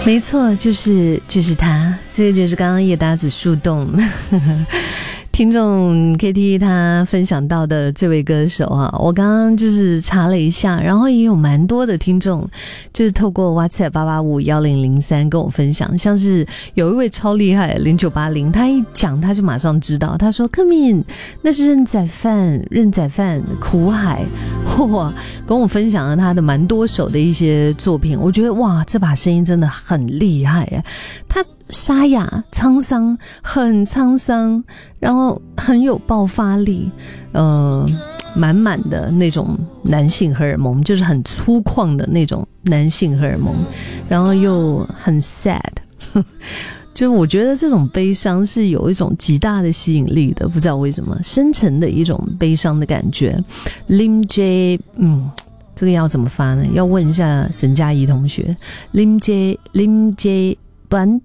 没错，就是他，这个就是刚刚叶达子树洞听众 KT 他分享到的这位歌手啊，我刚刚就是查了一下，然后也有蛮多的听众就是透过 WhatsApp 8851003跟我分享，像是有一位超厉害0980，他一讲他就马上知道，他说柯敏那是任宰范苦海，哇，跟我分享了他的蛮多首的一些作品，我觉得哇，这把声音真的很厉害啊，他沙哑沧桑，很沧桑，然后很有爆发力，满满的那种男性荷尔蒙，就是很粗犷的那种男性荷尔蒙，然后又很 sad 就我觉得这种悲伤是有一种极大的吸引力的，不知道为什么，深沉的一种悲伤的感觉。Lim J 这个要怎么发呢？要问一下沈佳宜同学。Lim J ban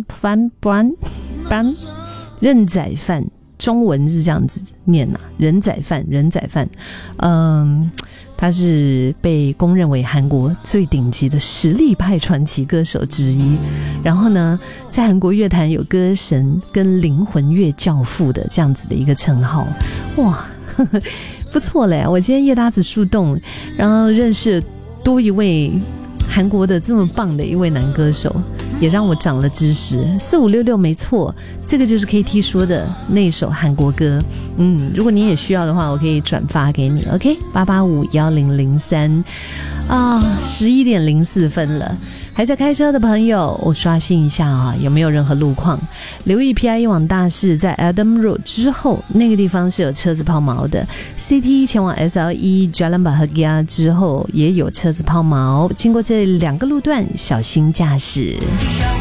任宰范，中文是这样子念啊，任宰范，他是被公认为韩国最顶级的实力派传奇歌手之一，然后呢，在韩国乐坛有歌神跟灵魂乐教父的这样子的一个称号，哇，不错嘞！我今天叶搭子树洞，然后认识多一位韩国的这么棒的一位男歌手，也让我长了知识。4566没错，这个就是 KT 说的那首韩国歌。如果你也需要的话，我可以转发给你。OK， 8851003啊，11:04了。还在开车的朋友，我刷新一下啊，有没有任何路况？留意 PIE 往大市在 Adam Road 之后，那个地方是有车子抛锚的。CT 前往 SLE Jalan Bahagia 之后也有车子抛锚，经过这2个路段，小心驾驶。